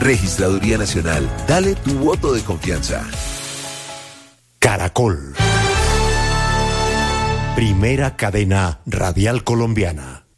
Registraduría Nacional. Dale tu voto de confianza. Caracol. Primera cadena radial colombiana.